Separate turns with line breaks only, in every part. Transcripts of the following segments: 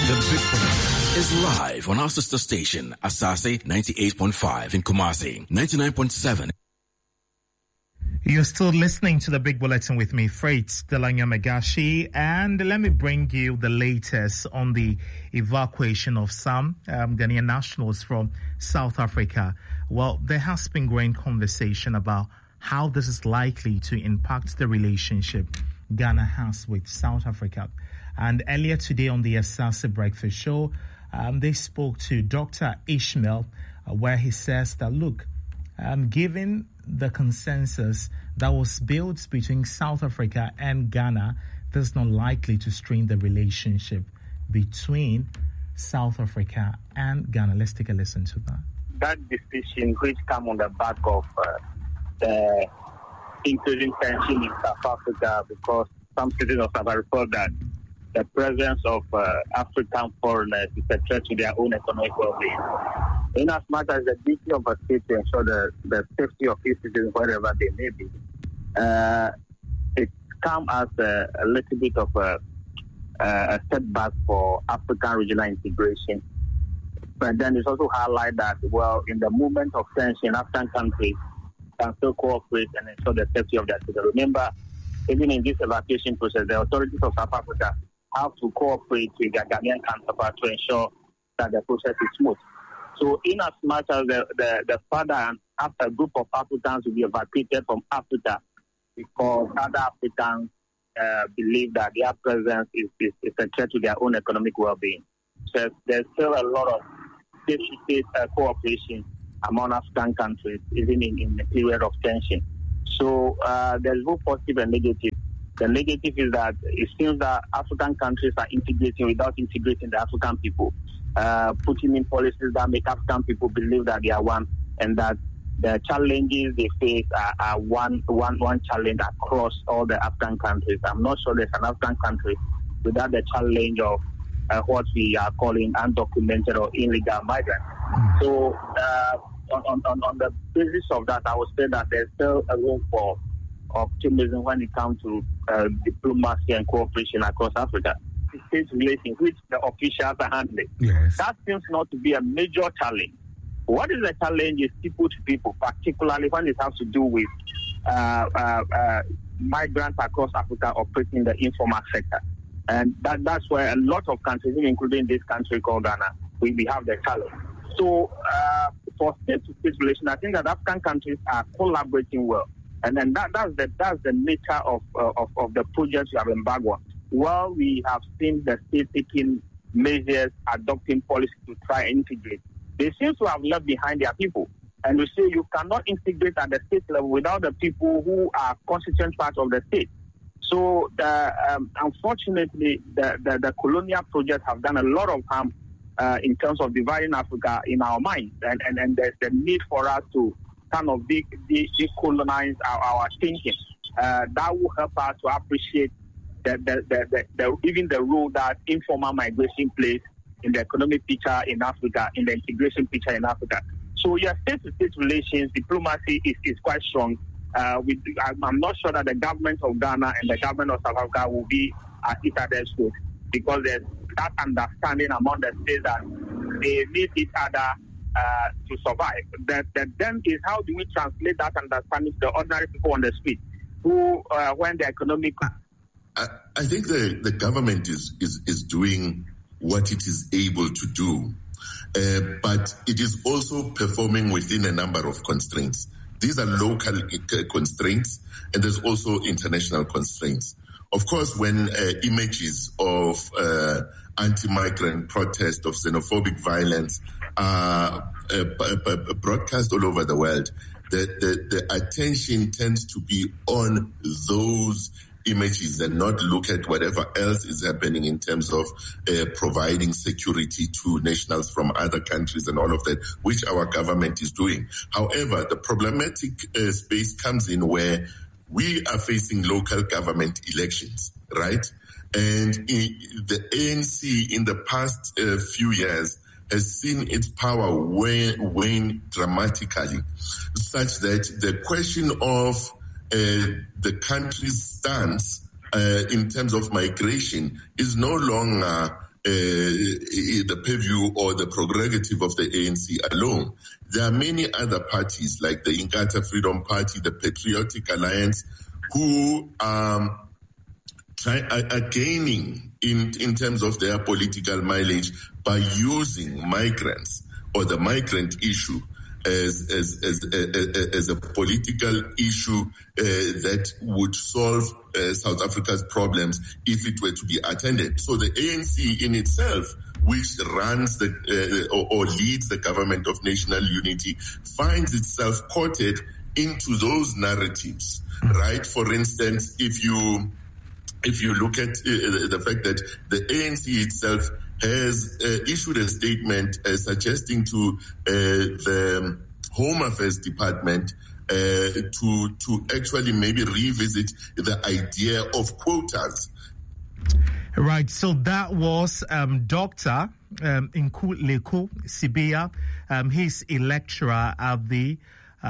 The Big Bulletin is live on our sister station, Asase 98.5 in Kumasi, 99.7.
You're still listening to The Big Bulletin with me, Freight Delanya Megashi, and let me bring you the latest on the evacuation of some Ghanaian nationals from South Africa. Well, there has been growing conversation about how this is likely to impact the relationship Ghana has with South Africa. And earlier today on the Asase Breakfast Show, they spoke to Dr. Ishmael, where he says that, look, given the consensus that was built between South Africa and Ghana, this is not likely to strain the relationship between South Africa and Ghana. Let's take a listen to that.
That decision, which came on the back of the increasing tension in South Africa, because some citizens of South Africa felt that the presence of African foreigners is a threat to their own economic well-being. In as much as the duty of a state to ensure the safety of its citizens wherever they may be, it comes as a little bit of a setback for African regional integration. But then it's also highlighted that, well, in the moment of tension, African countries can still cooperate and ensure the safety of their citizens. Remember, even in this evacuation process, the authorities of South Africa have to cooperate with their Ghanaian counterparts to ensure that the process is smooth. So in as much as the father and after a group of Africans will be evacuated from Africa because other Africans believe that their presence is a threat to their own economic well-being. So there's still a lot of state-to-state cooperation among African countries, even in the period of tension. So there's both positive and negative. The negative is that it seems that African countries are integrating without integrating the African people, putting in policies that make African people believe that they are one, and that the challenges they face are one challenge across all the African countries. I'm not sure there's an African country without the challenge of what we are calling undocumented or illegal migrants. So on the basis of that, I would say that there's still a room for optimism when it comes to diplomacy and cooperation across Africa. State relations, which the officials are handling.
Yes.
That seems not to be a major challenge. What is the challenge is people to people, particularly when it has to do with migrants across Africa operating in the informal sector. And that's where a lot of countries, including this country called Ghana, we have the challenge. So for state-to-state relations, I think that African countries are collaborating well. And then that's the nature of the projects we have embarked on. Well, we have seen the state taking measures, adopting policies to try and integrate. They seem to have left behind their people. And we say you cannot integrate at the state level without the people who are constituent part of the state. So, unfortunately, the colonial projects have done a lot of harm in terms of dividing Africa in our minds. And there's the need for us to kind of decolonize our thinking. That will help us to appreciate even the role that informal migration plays in the economic picture in Africa, in the integration picture in Africa. So, yes, state-to-state relations, diplomacy is quite strong. I'm not sure that the government of Ghana and the government of South Africa will be at each other's throat, because there's that understanding among the states that they need each other to survive. That then is, how do we translate that understanding to the ordinary people on the street who, when the economic...
I think the government is doing what it is able to do, but it is also performing within a number of constraints. These are local constraints, and there's also international constraints. Of course, when images of anti-migrant protest, of xenophobic violence are broadcast all over the world, the attention tends to be on those images and not look at whatever else is happening in terms of providing security to nationals from other countries and all of that, which our government is doing. However, the problematic space comes in where we are facing local government elections, right? And the ANC in the past few years has seen its power wane dramatically, such that the question of the country's stance in terms of migration is no longer the purview or the prerogative of the ANC alone. There are many other parties like the Inkatha Freedom Party, the Patriotic Alliance, who are gaining in terms of their political mileage by using migrants or the migrant issue as a political issue that would solve South Africa's problems if it were to be attended. So the ANC in itself, which runs or leads the government of national unity, finds itself quoted into those narratives, right? For instance, if you look at the fact that the ANC itself has issued a statement suggesting to the Home Affairs Department to actually maybe revisit the idea of quotas.
Right, so that was Dr. Nkululeko Sibiya. He's a lecturer at the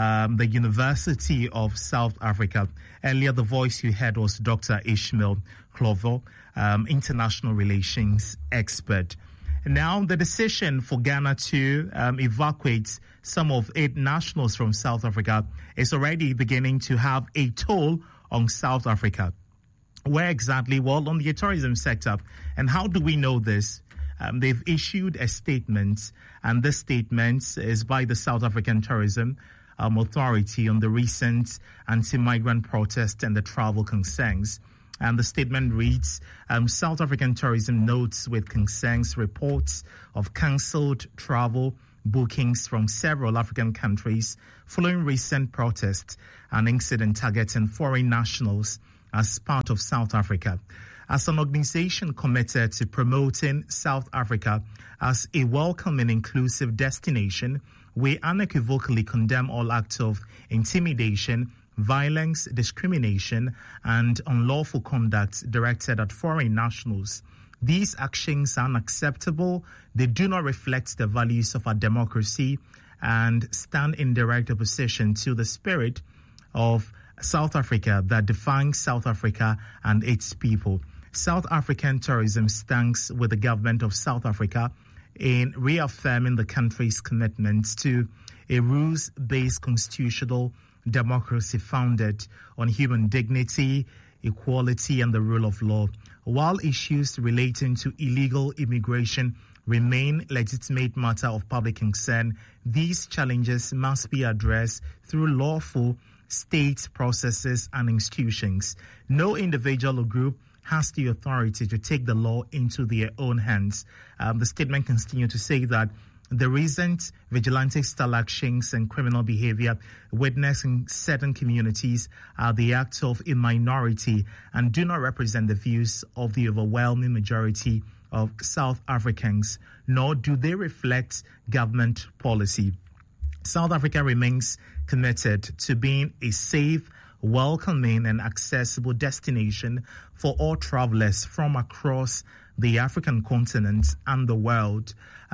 University of South Africa. Earlier, the voice you heard was Dr. Ishmael Clovo, international relations expert. Now, the decision for Ghana to evacuate some of 8 nationals from South Africa is already beginning to have a toll on South Africa. Where exactly? Well, on the tourism sector. And how do we know this? They've issued a statement, and this statement is by the South African Tourism Authority on the recent anti-migrant protest and the travel concerns. And the statement reads, South African tourism notes with concerns reports of cancelled travel bookings from several African countries following recent protests and incident targeting foreign nationals as part of South Africa. As an organization committed to promoting South Africa as a welcoming, inclusive destination, we unequivocally condemn all acts of intimidation, violence, discrimination, and unlawful conduct directed at foreign nationals. These actions are unacceptable. They do not reflect the values of our democracy and stand in direct opposition to the spirit of South Africa that defines South Africa and its people. South African tourism stands with the government of South Africa in reaffirming the country's commitment to a rules-based constitutional democracy founded on human dignity, equality, and the rule of law. While issues relating to illegal immigration remain legitimate matter of public concern, these challenges must be addressed through lawful state processes and institutions. No individual or group has the authority to take the law into their own hands. The statement continued to say that the recent vigilante-style actions and criminal behavior witnessed in certain communities are the acts of a minority and do not represent the views of the overwhelming majority of South Africans, nor do they reflect government policy. South Africa remains committed to being a safe, welcoming, and accessible destination for all travelers from across the African continent and the world.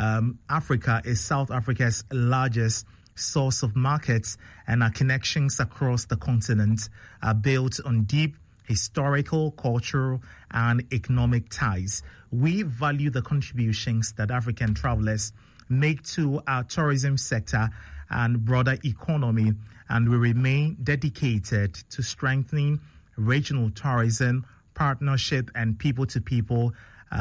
Africa is South Africa's largest source of markets, and our connections across the continent are built on deep historical, cultural, and economic ties. We value the contributions that African travelers make to our tourism sector and broader economy, and we remain dedicated to strengthening regional tourism, partnership, and people-to-people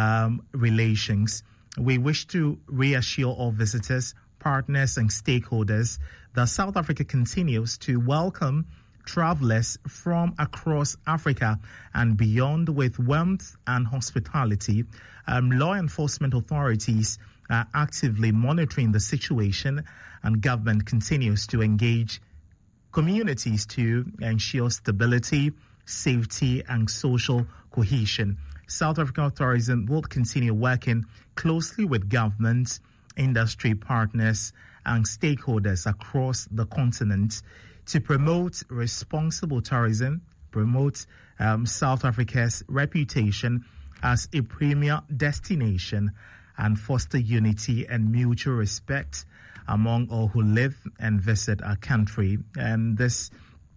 relations. We wish to reassure all visitors, partners, and stakeholders that South Africa continues to welcome travelers from across Africa and beyond with warmth and hospitality. Law enforcement authorities are actively monitoring the situation, and government continues to engage communities to ensure stability, safety, and social cohesion. South African tourism will continue working closely with governments, industry partners, and stakeholders across the continent to promote responsible tourism, promote South Africa's reputation as a premier destination, and foster unity and mutual respect among all who live and visit our country. And this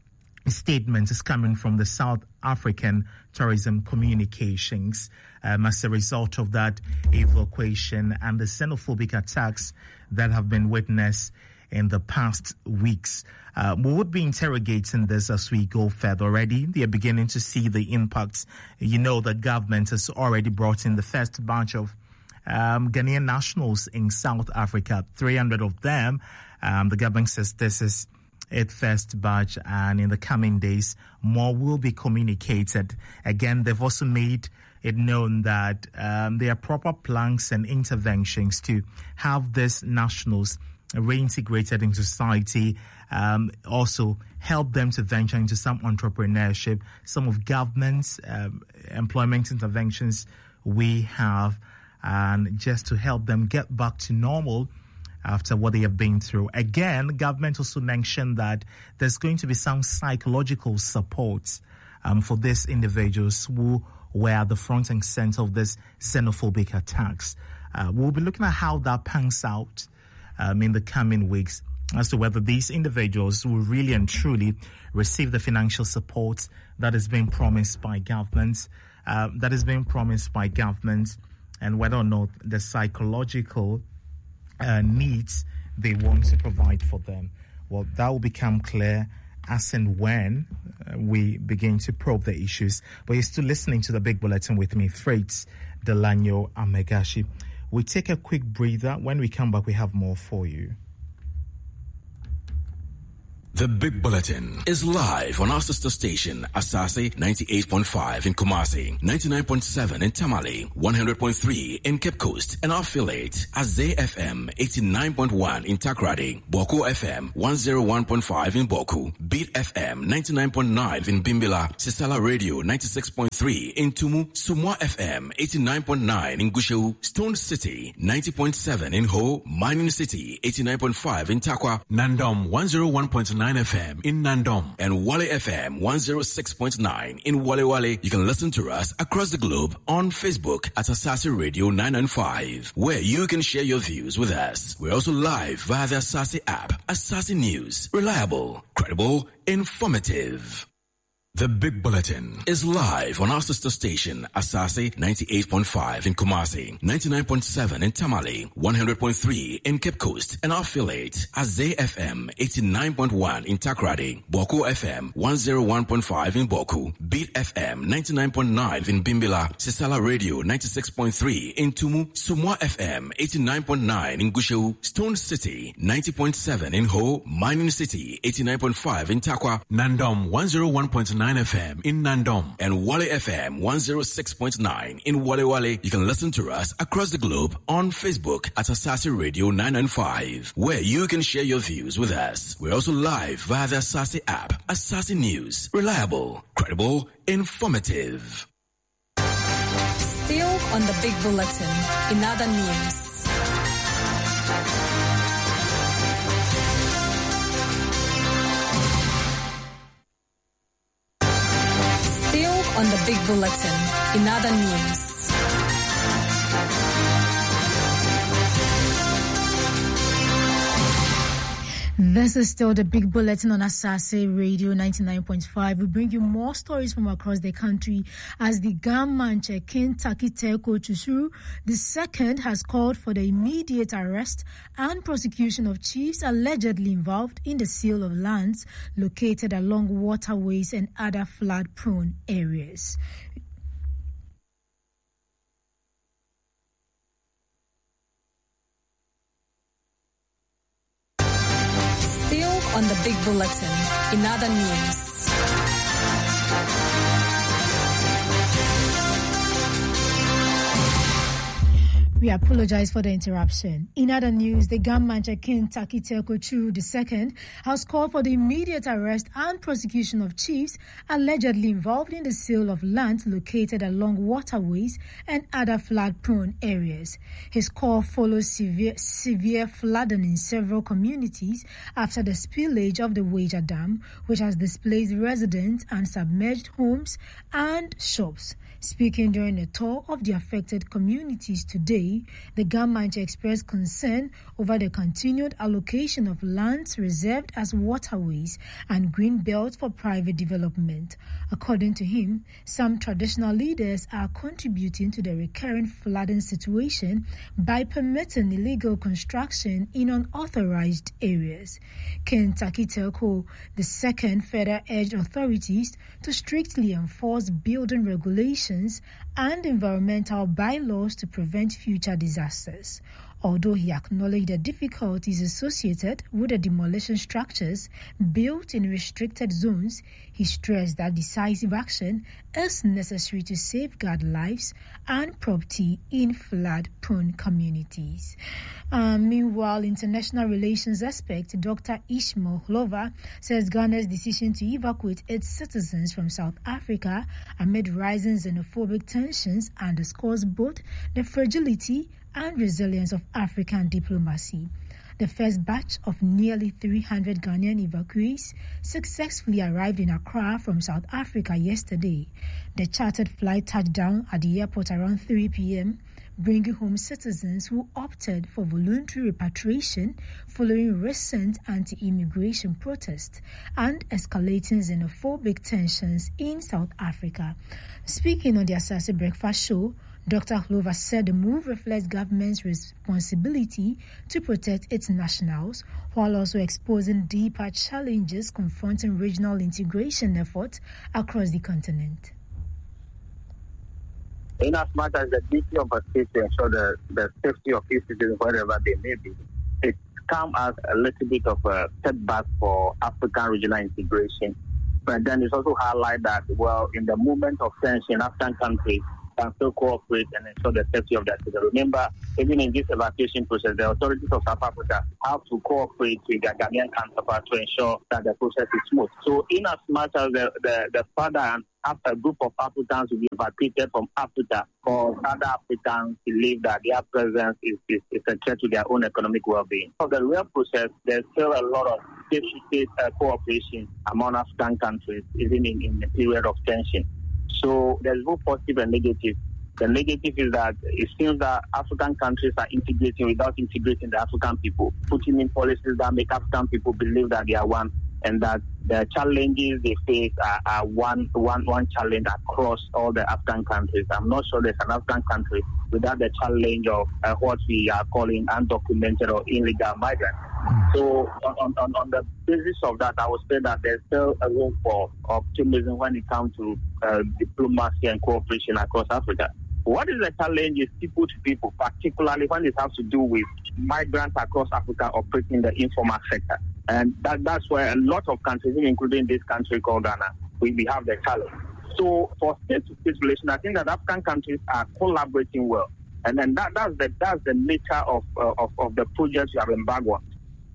statement is coming from the South African Tourism Communications as a result of that evacuation and the xenophobic attacks that have been witnessed in the past weeks. We would be interrogating this as we go further. Already, they are beginning to see the impacts. You know, the government has already brought in the first batch of Ghanaian nationals in South Africa, 300 of them. The government says this is its first batch, and in the coming days, more will be communicated. Again, they've also made it known that there are proper plans and interventions to have these nationals reintegrated into society, also help them to venture into some entrepreneurship, some of government's employment interventions we have, and just to help them get back to normal after what they have been through. Again, government also mentioned that there's going to be some psychological support for these individuals who were at the front and center of this xenophobic attacks. We'll be looking at how that pans out in the coming weeks as to whether these individuals will really and truly receive the financial support that is being promised by government, and whether or not the psychological needs they want to provide for them. Well, that will become clear as and when we begin to probe the issues. But you're still listening to the Big Bulletin with me, Freights Delanyo Amegashi. We take a quick breather. When we come back, we have more for you.
The Big Bulletin is live on our sister station, Asase 98.5 in Kumasi, 99.7 in Tamale, 100.3 in Cape Coast, and our affiliate, Azay FM 89.1 in Takrady, Boko FM 101.5 in Boku, Beat FM 99.9 in Bimbila, Sisala Radio 96.3 in Tumu, Sumwa FM 89.9 in Gushu, Stone City 90.7 in Ho, Mining City 89.5 in Takwa, Nandom 101.9 FM in Nandom, and Wale FM 106.9 in Wale Wale. You can listen to us across the globe on Facebook at Asase Radio 995, where you can share your views with us. We're also live via the Asase app. Asase News, reliable, credible, informative. The Big Bulletin is live on our sister station, Asase 98.5 in Kumasi, 99.7 in Tamale, 100.3 in Cape Coast, and our affiliate, Azay FM 89.1 in Takrady, Boko FM 101.5 in Boku, Beat FM 99.9 in Bimbila, Sisala Radio 96.3 in Tumu, Sumwa FM 89.9 in Gushu, Stone City 90.7 in Ho, Mining City 89.5 in Takwa, Nandom 101.9 FM in Nandom, and Wale FM 106.9 in Wale Wale. You can listen to us across the globe on Facebook at Asase Radio 995, where you can share your views with us. We're also live via the Asase app. Asase News, reliable, credible, informative.
Still on the Big Bulletin, in other news. On the Big Bulletin, in other news.
This is still the Big Bulletin on Asase Radio 99.5. We bring you more stories from across the country as the Gamanche Kentucky Teko Chusuru II has called for the immediate arrest and prosecution of chiefs allegedly involved in the sale of lands located along waterways and other flood-prone areas.
On the Big Bulletin, in other news.
We apologize for the interruption. In other news, the Gamanche Kentucky Teko Chusuru II has called for the immediate arrest and prosecution of chiefs allegedly involved in the sale of land located along waterways and other flood-prone areas. His call follows severe flooding in several communities after the spillage of the Wager Dam, which has displaced residents and submerged homes and shops. Speaking during a tour of the affected communities today, the government expressed concern over the continued allocation of lands reserved as waterways and green belts for private development. According to him, some traditional leaders are contributing to the recurrent flooding situation by permitting illegal construction in unauthorized areas. Kentucky Telco II further urged authorities to strictly enforce building regulations and environmental bylaws to prevent future disasters. Although he acknowledged the difficulties associated with the demolition structures built in restricted zones, he stressed that decisive action is necessary to safeguard lives and property in flood-prone communities. Meanwhile, international relations expert Dr. Ishmael Hlova says Ghana's decision to evacuate its citizens from South Africa amid rising xenophobic tensions underscores both the fragility and resilience of African diplomacy. The first batch of nearly 300 Ghanaian evacuees successfully arrived in Accra from South Africa yesterday. The chartered flight touched down at the airport around 3 p.m., bringing home citizens who opted for voluntary repatriation following recent anti-immigration protests and escalating xenophobic tensions in South Africa. Speaking on the Asase Breakfast Show, Dr. Hlova said the move reflects government's responsibility to protect its nationals while also exposing deeper challenges confronting regional integration efforts across the continent.
In as much as the duty of a state to ensure the safety of its citizens wherever they may be, it comes as a little bit of a setback for African regional integration. But then it's also highlight that, well, in the moment of tension, African countries can still cooperate and ensure the safety of their citizens. Remember, even in this evacuation process, the authorities of South Africa have to cooperate with their Ghanaian counterparts to ensure that the process is smooth. So in as much as the father and after a group of Africans will be evacuated from Africa, for other Africans believe that their presence is a threat to their own economic well-being. For the real process, there's still a lot of state-to-state cooperation among African countries, even in the period of tension. So there's both positive and negative. The negative is that it seems that African countries are integrating without integrating the African people, putting in policies that make African people believe that they are one, and that the challenges they face are one challenge across all the African countries. I'm not sure there's an African country without the challenge of what we are calling undocumented or illegal migrants. So on the basis of that, I would say that there's still a room for optimism when it comes to diplomacy and cooperation across Africa. What is the challenge is people to people, particularly when it has to do with migrants across Africa operating in the informal sector. And that's where a lot of countries, including this country called Ghana, we have the challenge. So for state-to-state relations, I think that African countries are collaborating well. And then that's the nature of the projects we have embarked on.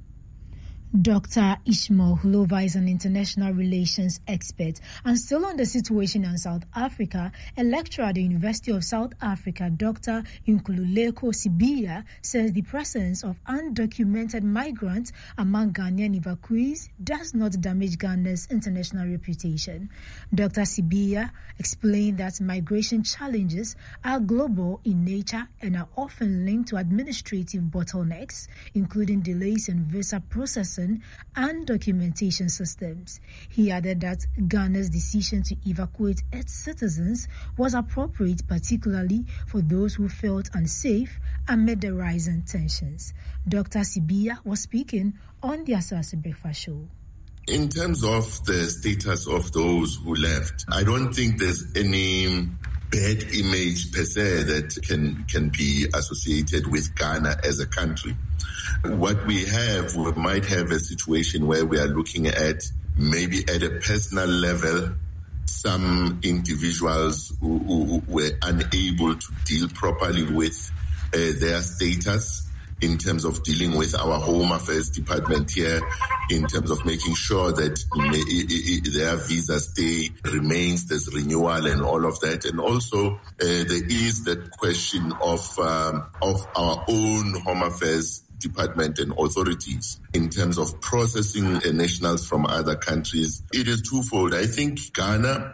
Dr. Ishmael Hlova is an international relations expert. And still on the situation in South Africa, a lecturer at the University of South Africa, Dr. Nkululeko Sibiya, says the presence of undocumented migrants among Ghanaian evacuees does not damage Ghana's international reputation. Dr. Sibiya explained that migration challenges are global in nature and are often linked to administrative bottlenecks, including delays in visa processing and documentation systems. He added that Ghana's decision to evacuate its citizens was appropriate, particularly for those who felt unsafe amid the rising tensions. Dr. Sibiya was speaking on the Asase Breakfast Show.
In terms of the status of those who left, I don't think there's any bad image per se that can be associated with Ghana as a country. What we might have a situation where we are looking at maybe at a personal level, some individuals who were unable to deal properly with their status in terms of dealing with our Home Affairs Department here, in terms of making sure that their visa stay remains, there's renewal and all of that. And also there is that question of our own Home Affairs Department and authorities in terms of processing nationals from other countries, it is twofold. I think Ghana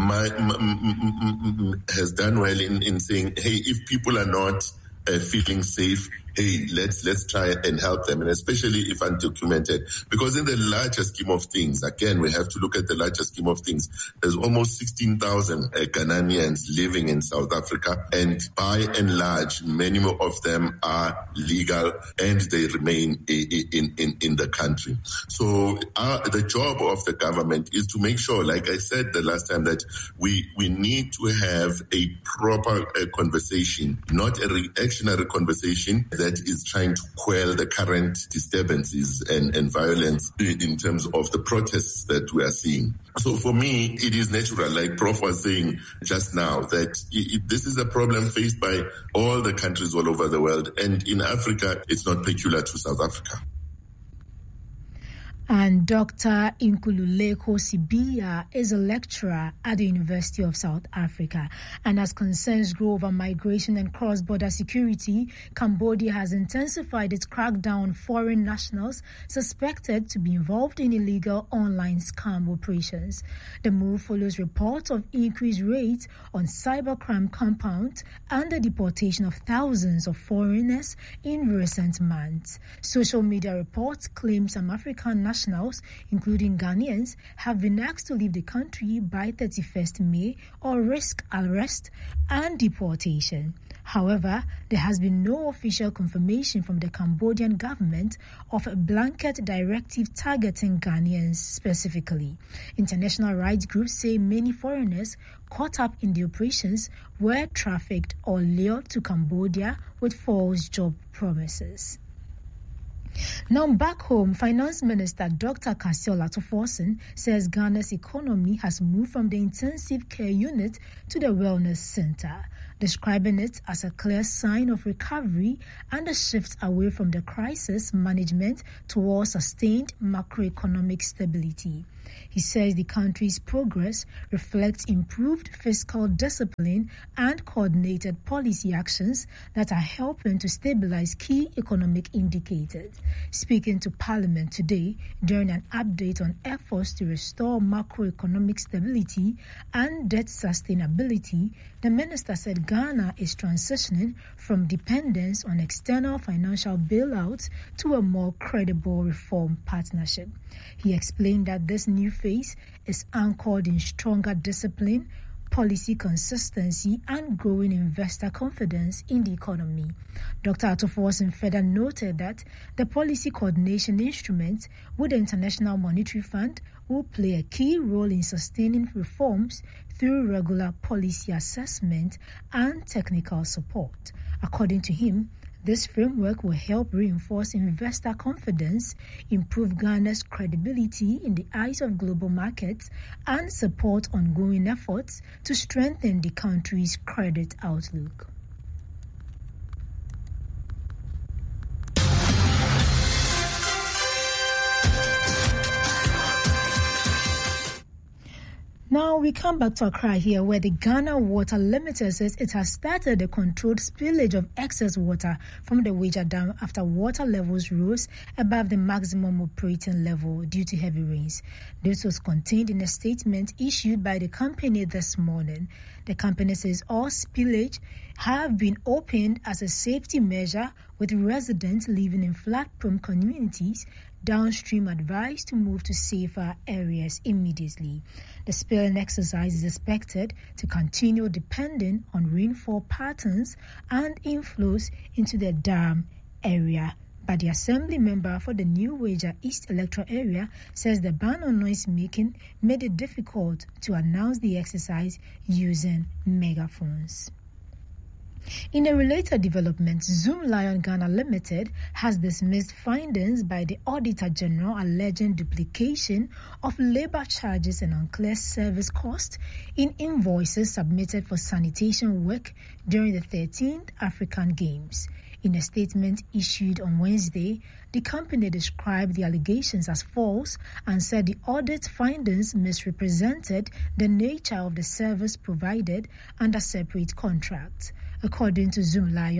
has done well in saying, hey, if people are not feeling safe, hey, let's try and help them, and especially if undocumented. Because in the larger scheme of things, again, we have to look at the larger scheme of things. There's almost 16,000 Ghanaians living in South Africa, and by and large, many of them are legal and they remain in the country. So the job of the government is to make sure, like I said the last time, that we need to have a proper conversation, not a reactionary conversation that is trying to quell the current disturbances and violence in terms of the protests that we are seeing. So for me, it is natural, like Prof was saying just now, that this is a problem faced by all the countries all over the world. And in Africa, it's not peculiar to South Africa.
And Dr. Nkululeko Sibiya is a lecturer at the University of South Africa. And as concerns grow over migration and cross-border security, Cambodia has intensified its crackdown on foreign nationals suspected to be involved in illegal online scam operations. The move follows reports of increased raids on cybercrime compounds and the deportation of thousands of foreigners in recent months. Social media reports claim some African nationals, including Ghanaians, have been asked to leave the country by 31st May or risk arrest and deportation. However, there has been no official confirmation from the Cambodian government of a blanket directive targeting Ghanaians specifically. International rights groups say many foreigners caught up in the operations were trafficked or lured to Cambodia with false job promises. Now back home, Finance Minister Dr. Kassiol Atuforsen says Ghana's economy has moved from the intensive care unit to the wellness center, describing it as a clear sign of recovery and a shift away from the crisis management towards sustained macroeconomic stability. He says the country's progress reflects improved fiscal discipline and coordinated policy actions that are helping to stabilize key economic indicators. Speaking to Parliament today during an update on efforts to restore macroeconomic stability and debt sustainability, the minister said Ghana is transitioning from dependence on external financial bailouts to a more credible reform partnership. He explained that this new phase is anchored in stronger discipline, policy consistency, and growing investor confidence in the economy. Dr. Atuforsen further noted that the policy coordination instrument with the International Monetary Fund will play a key role in sustaining reforms through regular policy assessment and technical support. According to him, this framework will help reinforce investor confidence, improve Ghana's credibility in the eyes of global markets, and support ongoing efforts to strengthen the country's credit outlook. Now we come back to Accra here, where the Ghana Water Limited says it has started a controlled spillage of excess water from the Wager Dam after water levels rose above the maximum operating level due to heavy rains. This was contained in a statement issued by the company this morning. The company says all spillage have been opened as a safety measure, with residents living in flood-prone communities downstream advised to move to safer areas immediately. The spilling exercise is expected to continue depending on rainfall patterns and inflows into the dam area. But the assembly member for the New Wager East electoral area says the ban on noise making made it difficult to announce the exercise using megaphones. In a related development, Zoomlion Ghana Limited has dismissed findings by the Auditor General alleging duplication of labor charges and unclear service costs in invoices submitted for sanitation work during the 13th African Games. In a statement issued on Wednesday, the company described the allegations as false and said the audit findings misrepresented the nature of the service provided under separate contracts. According to Zoomlion,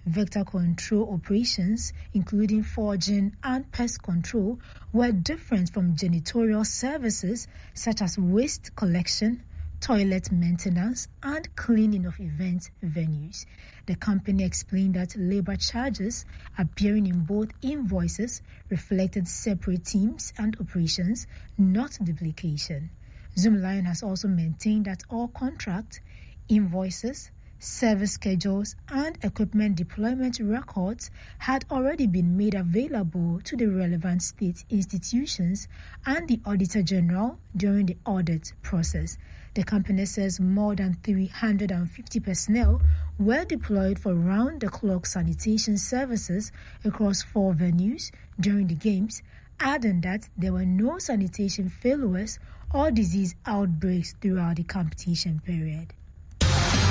Vector control operations, including foraging and pest control, were different from janitorial services such as waste collection, toilet maintenance, and cleaning of event venues. The company explained that labor charges appearing in both invoices reflected separate teams and operations, not duplication. Zoomlion has also maintained that all contract, invoices, service schedules, and equipment deployment records had already been made available to the relevant state institutions and the Auditor General during the audit process. The company says more than 350 personnel were deployed for round-the-clock sanitation services across 4 venues during the games, adding that there were no sanitation failures or disease outbreaks throughout the competition period.